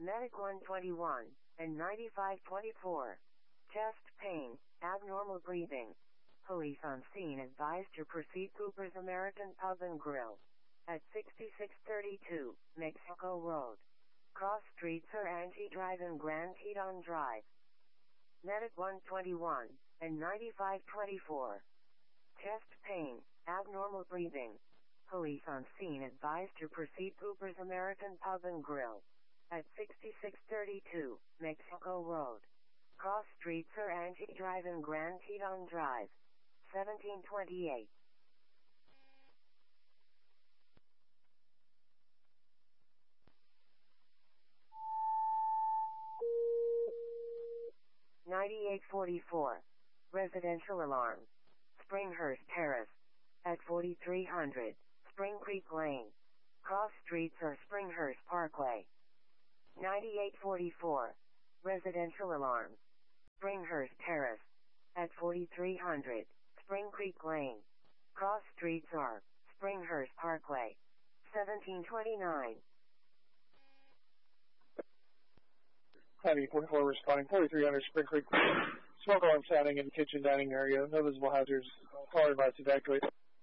Medic 121 and 9524. Chest pain, abnormal breathing. Police on scene advised to proceed Cooper's American Pub and Grill at 6632 Mexico Road. Cross Street Sir Angie Drive and Grand Teton Drive. Medic 121 and 9524. Chest pain, abnormal breathing. Police on scene advised to proceed Cooper's American Pub and Grill at 6632 Mexico Road. Cross Street Sir Angie Drive and Grand Teton Drive. 1728. (9844) Residential alarm. Springhurst Terrace at 4300 Spring Creek Lane. Cross Streets or Springhurst Parkway. 9844 Residential alarm. Springhurst Terrace at 4300 Spring Creek Lane. Cross Streets or Springhurst Parkway. 1729. 9844 responding 4300 Spring Creek Lane. Smoke alarm sounding in the kitchen dining area. No visible hazards. Caller advised to evacuate.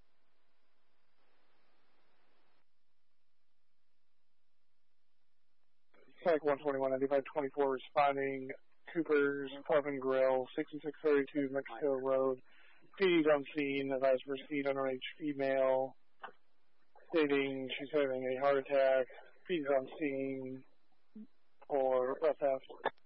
Medic 121 9524 responding. Cooper's Pub and Grill, 6632 Mexico Road. PD's on scene, advised to proceed underage female, stating she's having a heart attack. PD's on scene for rough theft.